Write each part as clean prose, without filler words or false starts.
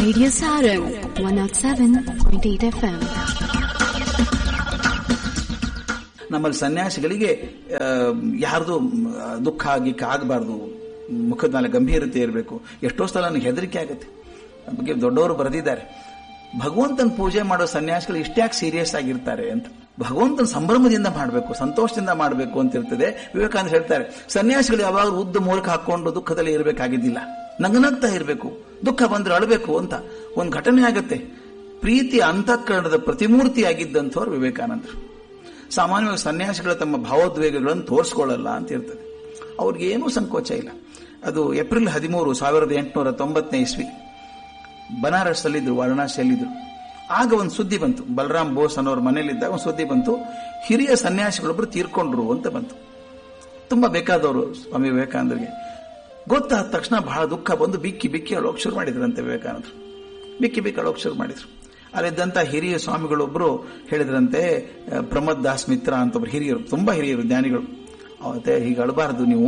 Radio Sarang 107.8 FM. ನಮ್ಮಲ್ಲಿ ಸನ್ಯಾಸಿಗಳಿಗೆ ಯಾರ್ದು ದುಃಖ ಆಗಬಾರ್ದು, ಮುಖದ ಮೇಲೆ ಗಂಭೀರತೆ ಇರಬೇಕು. ಎಷ್ಟೋ ಸಲ ನನಗೆ ಹೆದರಿಕೆ ಆಗುತ್ತೆ. ನಮ್ಮ ಬಗ್ಗೆ ದೊಡ್ಡವರು ಬರೆದಿದ್ದಾರೆ, ಭಗವಂತನ ಪೂಜೆ ಮಾಡೋ ಸನ್ಯಾಸಿಗಳು ಇಷ್ಟ್ಯಾಕೆ ಸೀರಿಯಸ್ ಆಗಿರ್ತಾರೆ ಅಂತ. ಭಗವಂತನ ಸಂಭ್ರಮದಿಂದ ಮಾಡಬೇಕು, ಸಂತೋಷದಿಂದ ಮಾಡಬೇಕು ಅಂತ ಇರ್ತದೆ. ವಿವೇಕಾನಂದ ಹೇಳ್ತಾರೆ, ಸನ್ಯಾಸಿಗಳು ಯಾವಾಗ ಉದ್ದ ಮೂರ್ಖ ಹಾಕೊಂಡು ದುಃಖದಲ್ಲಿ ಇರಬೇಕಾಗಿದ್ದಿಲ್ಲ, ನಗನಗ್ತಾ ಇರಬೇಕು, ದುಃಖ ಬಂದ್ರೆ ಅಳಬೇಕು ಅಂತ. ಒಂದು ಘಟನೆ ಆಗತ್ತೆ, ಪ್ರೀತಿ ಅಂತಃಕರಣದ ಪ್ರತಿಮೂರ್ತಿ ಆಗಿದ್ದಂಥವ್ರು ವಿವೇಕಾನಂದರು. ಸಾಮಾನ್ಯವಾಗಿ ಸನ್ಯಾಸಿಗಳು ತಮ್ಮ ಭಾವೋದ್ವೇಗಗಳನ್ನು ತೋರಿಸ್ಕೊಳ್ಳಲ್ಲ ಅಂತ ಇರ್ತದೆ, ಅವ್ರಿಗೇನೂ ಸಂಕೋಚ ಇಲ್ಲ. ಅದು ಏಪ್ರಿಲ್ 13, 1890 ಇಸ್ವಿ, ಬನಾರಸ್ಸಲ್ಲಿದ್ರು, ವಾರಣಾಸಿಯಲ್ಲಿದ್ರು. ಆಗ ಒಂದು ಸುದ್ದಿ ಬಂತು, ಬಲರಾಮ್ ಬೋಸ್ ಅನ್ನೋರ ಮನೇಲಿದ್ದಾಗ ಒಂದು ಸುದ್ದಿ ಬಂತು, ಹಿರಿಯ ಸನ್ಯಾಸಿಗಳೊಬ್ರು ತೀರ್ಕೊಂಡ್ರು ಅಂತ ಬಂತು. ತುಂಬಾ ಬೇಕಾದವರು ಸ್ವಾಮಿ ವಿವೇಕಾನಂದರಿಗೆ. ಗೊತ್ತಾದ ತಕ್ಷಣ ಬಹಳ ದುಃಖ ಬಂದು ಬಿಕ್ಕಿ ಬಿಕ್ಕಿ ಅಳೋಕ್ ಶುರು ಮಾಡಿದ್ರಂತೆ ವಿವೇಕಾನಂದರು. ಬಿಕ್ಕಿ ಬಿಕ್ಕಿ ಅಳೋಕ್ ಶುರು ಮಾಡಿದ್ರು. ಅಲ್ಲಿದ್ದಂತ ಹಿರಿಯ ಸ್ವಾಮಿಗಳೊಬ್ರು ಹೇಳಿದ್ರಂತೆ, ಪ್ರಮೋದ್ ದಾಸ್ ಮಿತ್ರ ಅಂತ ಒಬ್ರು ಹಿರಿಯರು, ತುಂಬಾ ಹಿರಿಯರು, ಜ್ಞಾನಿಗಳು. ಅವತ್ತೆ ಹೀಗೆ ಅಳಬಾರದು ನೀವು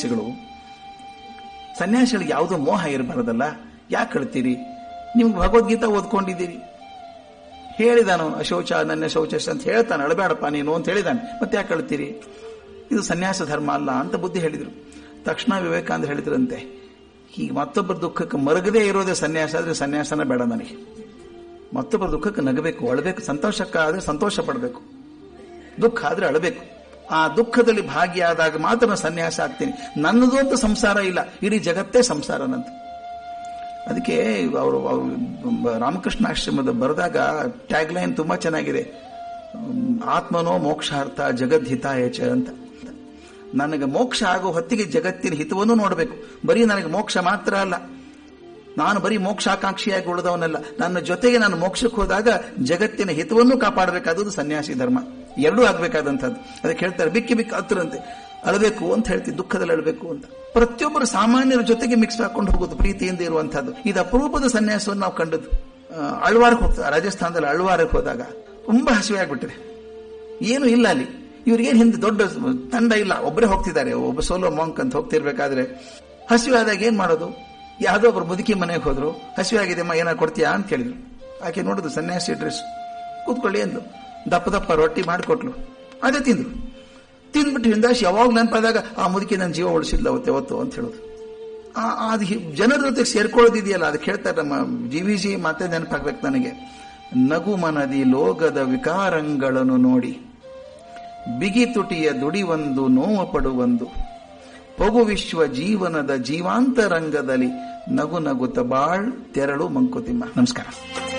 ಸನ್ಯಾಸಿಗಳಿಗೆ ಯಾವುದೋ ಮೋಹ ಇರಬಾರದಲ್ಲ, ಯಾಕೆ ಅಳ್ತೀರಿ? ನೀವು ಭಗವದ್ಗೀತಾ ಓದ್ಕೊಂಡಿದ್ದೀರಿ. ಹೇಳಿದಾನು, ಅಶೌಚ ನನ್ನ ಶೌಚ ಅಂತ ಹೇಳ್ತಾನೆ, ಅಳಬೇಡಪ್ಪ ನೀನು ಅಂತ ಹೇಳಿದಾನೆ, ಮತ್ತೆ ಯಾಕೆ ಅಳ್ತೀರಿ? ಇದು ಸನ್ಯಾಸ ಧರ್ಮ ಅಲ್ಲ ಅಂತ ಬುದ್ಧಿ ಹೇಳಿದ್ರು. ತಕ್ಷಣ ವಿವೇಕಾನಂದ ಹೇಳಿದ್ರಂತೆ, ಹೀಗೆ ಮತ್ತೊಬ್ಬರ ದುಃಖಕ್ಕೆ ಮರಗದೇ ಇರೋದೇ ಸನ್ಯಾಸ ಆದ್ರೆ ಸನ್ಯಾಸನ ಬೇಡ ನನಗೆ. ಮತ್ತೊಬ್ಬರ ದುಃಖಕ್ಕೆ ನಗಬೇಕು, ಅಳಬೇಕು, ಸಂತೋಷಕ್ಕಾದ್ರೆ ಸಂತೋಷ ಪಡಬೇಕು, ದುಃಖ ಆದ್ರೆ ಅಳಬೇಕು. ಆ ದುಃಖದಲ್ಲಿ ಭಾಗಿಯಾದಾಗ ಮಾತ್ರ ನಾನು ಸನ್ಯಾಸ ಆಗ್ತೀನಿ. ನನ್ನದು ಅಂತ ಸಂಸಾರ ಇಲ್ಲ, ಇಡೀ ಜಗತ್ತೇ ಸಂಸಾರ ನಂತ. ಅದಕ್ಕೆ ಅವರು ರಾಮಕೃಷ್ಣ ಆಶ್ರಮದ ಬರೆದಾಗ ಟ್ಯಾಗ್ ಲೈನ್ ತುಂಬಾ ಚೆನ್ನಾಗಿದೆ, ಆತ್ಮನೋ ಮೋಕ್ಷಾರ್ಥ ಜಗದ್ಹಿತಾಯ ಚ ಅಂತ. ನನಗೆ ಮೋಕ್ಷ ಆಗೋ ಹೊತ್ತಿಗೆ ಜಗತ್ತಿನ ಹಿತವನ್ನು ನೋಡಬೇಕು. ಬರೀ ನನಗೆ ಮೋಕ್ಷ ಮಾತ್ರ ಅಲ್ಲ, ನಾನು ಬರೀ ಮೋಕ್ಷಾಕಾಂಕ್ಷಿಯಾಗಿ ಉಳಿದವನಲ್ಲ, ನನ್ನ ಜೊತೆಗೆ ನಾನು ಮೋಕ್ಷಕ್ಕೆ ಹೋದಾಗ ಜಗತ್ತಿನ ಹಿತವನ್ನು ಕಾಪಾಡಬೇಕಾದದ್ದು ಸನ್ಯಾಸಿ ಧರ್ಮ. ಎರಡೂ ಆಗ್ಬೇಕಾದಂಥದ್ದು. ಅದಕ್ಕೆ ಹೇಳ್ತಾರೆ, ಬಿಕ್ಕಿ ಬಿಕ್ಕಿ ಹತ್ತರಂತೆ ಅಳಬೇಕು ಅಂತ ಹೇಳ್ತೀವಿ, ದುಃಖದಲ್ಲಿ ಅಳಬೇಕು ಅಂತ. ಪ್ರತಿಯೊಬ್ಬರು ಸಾಮಾನ್ಯರ ಜೊತೆಗೆ ಮಿಕ್ಸ್ ಹಾಕೊಂಡು ಹೋಗೋದು, ಪ್ರೀತಿಯಿಂದ ಇರುವಂತಹದ್ದು. ಇದು ಅಪರೂಪದ ಸನ್ಯಾಸವನ್ನು ನಾವು ಕಂಡದ್ದು. ಅಳ್ವಾರಕ್ಕೆ ಹೋಗ್ತಾರೆ, ರಾಜಸ್ಥಾನದಲ್ಲಿ ಅಳ್ವಾರಕ್ಕೆ ಹೋದಾಗ ತುಂಬಾ ಹಸಿವೆ ಆಗ್ಬಿಟ್ಟಿದೆ, ಏನು ಇಲ್ಲ ಅಲ್ಲಿ. ಇವ್ರಿಗೇನು ಹಿಂದೆ ದೊಡ್ಡ ತಂಡ ಇಲ್ಲ, ಒಬ್ಬರೇ ಹೋಗ್ತಿದ್ದಾರೆ, ಒಬ್ಬ ಸೋಲೋ ಮಾಂಕ್ ಅಂತ ಹೋಗ್ತಿರ್ಬೇಕಾದ್ರೆ ಹಸಿವೆ ಆದಾಗ ಏನ್ ಮಾಡೋದು? ಯಾವುದೋ ಒಬ್ರು ಮುದುಕಿ ಮನೆಗೆ ಹೋದ್ರು, ಹಸಿವೆ ಆಗಿದೆಮ್ಮ ಏನಾರು ಕೊಡ್ತೀಯಾ ಅಂತ ಕೇಳಿದ್ರು. ಆಕೆ ನೋಡುದು ಸನ್ಯಾಸಿ ಡ್ರೆಸ್, ಕೂತ್ಕೊಳ್ಳಿ ಎಂದು ದಪ್ಪ ದಪ್ಪ ರೊಟ್ಟಿ ಮಾಡಿಕೊಟ್ಲು, ಅದೇ ತಿಂದ್ರು. ತಿಂದ್ಬಿಟ್ಟು ಹಿಂದಾಶಿ ಯಾವಾಗ ನೆನಪಾದಾಗ ಆ ಮುದುಕಿ ನನ್ನ ಜೀವ ಉಳಿಸಿದ್ಲ ಅವತ್ತು ಅಂತ ಹೇಳೋದು. ಅದು ಜನರ ಜೊತೆಗೆ ಸೇರ್ಕೊಳ್ಳೋದಿದೆಯಲ್ಲ, ಅದಕ್ಕೆ ಹೇಳ್ತಾರೆ ನಮ್ಮ ಜಿ ಮತ್ತೆ ನೆನಪಾಗ್ಬೇಕು ನನಗೆ. ನಗು ಮನದಿ ಲೋಗದ ವಿಕಾರಂಗಳನ್ನು ನೋಡಿ ಬಿಗಿ ತುಟಿಯ ದುಡಿವೊಂದು ನೋವು ಪಡುವೊಂದು ಪಗು ವಿಶ್ವ ಜೀವನದ ಜೀವಾಂತರಂಗದಲ್ಲಿ ನಗು ನಗುತ್ತ ಬಾಳ್ ತೆರಳು ಮಂಕುತಿಮ್ಮ. ನಮಸ್ಕಾರ.